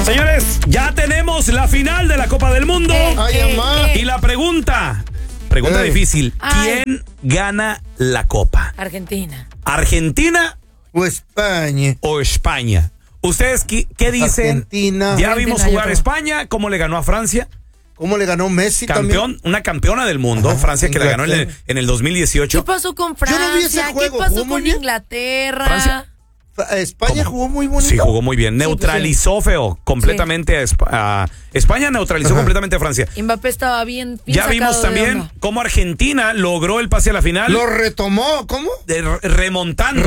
Señores, ya tenemos la final de la Copa del Mundo. Y la pregunta difícil. ¿Quién gana la Copa? Argentina. ¿Argentina o España? ¿Ustedes qué dicen? Argentina. Ya vimos jugar a España. ¿Cómo le ganó a Francia? ¿Cómo le ganó Messi también? Una campeona del mundo, Francia, que la ganó en el 2018. ¿Qué pasó con Francia? Yo no vi ese juego. ¿Qué pasó con Inglaterra? Francia. España jugó muy bonito. Sí, jugó muy bien. Neutralizó completamente a España, neutralizó completamente a Francia. Mbappé estaba bien ya vimos también cómo Argentina logró el pase a la final. Lo retomó, ¿cómo? Remontando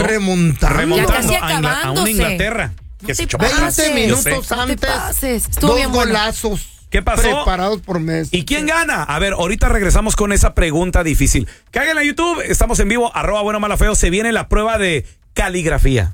a una Inglaterra. Que se echó 20 minutos antes. Dos golazos. ¿Qué pasó? Preparados por Messi. ¿Y quién gana? A ver, ahorita regresamos con esa pregunta difícil. Caigan a YouTube, estamos en vivo, @buenomalafeo. Se viene la prueba de caligrafía.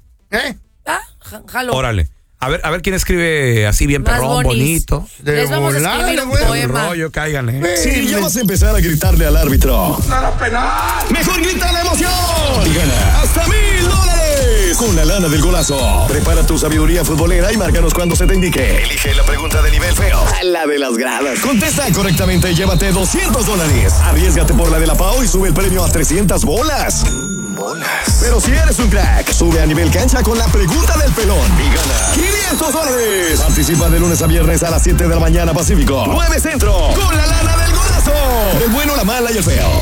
Jalo. Órale. A ver quién escribe así bien perrón, bonito. Les vamos a escribir un poema. Rollo, cáiganle. Si ya vas a empezar a gritarle al árbitro. ¡Nada penal! ¡Mejor grita la emoción! Y gana hasta $1,000 con la lana del golazo. Prepara tu sabiduría futbolera y márcanos cuando se te indique. Elige la pregunta de nivel feo, a la de las gradas. Contesta correctamente y llévate $200. Arriésgate por la de la Pau y sube el premio a 300 bolas. Pero si eres un crack, sube a nivel cancha con la pregunta del pelón y gana $500. Participa de lunes a viernes a las 7 de la mañana Pacífico, 9 Centro, con la lana del golazo. El bueno, la mala y el feo.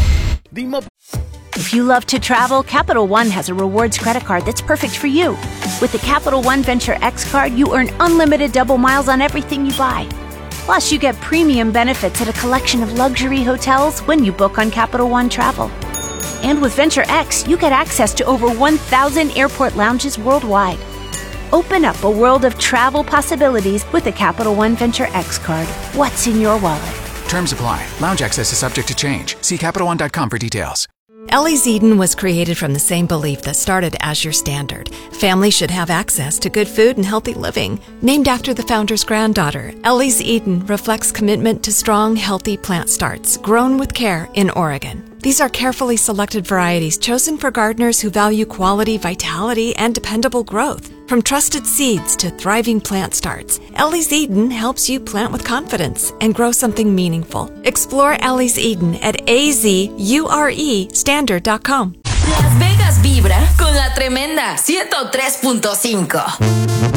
If you love to travel, Capital One has a rewards credit card that's perfect for you. With the Capital One Venture X card, you earn unlimited double miles on everything you buy. Plus, you get premium benefits at a collection of luxury hotels when you book on Capital One Travel. And with Venture X, you get access to over 1,000 airport lounges worldwide. Open up a world of travel possibilities with the Capital One Venture X card. What's in your wallet? Terms apply. Lounge access is subject to change. See CapitalOne.com for details. Ellie's Eden was created from the same belief that started as your standard. Families should have access to good food and healthy living. Named after the founder's granddaughter, Ellie's Eden reflects commitment to strong, healthy plant starts grown with care in Oregon. These are carefully selected varieties chosen for gardeners who value quality, vitality, and dependable growth. From trusted seeds to thriving plant starts, Ellie's Eden helps you plant with confidence and grow something meaningful. Explore Ellie's Eden at azuresstandard.com. Las Vegas vibra con la tremenda 103.5.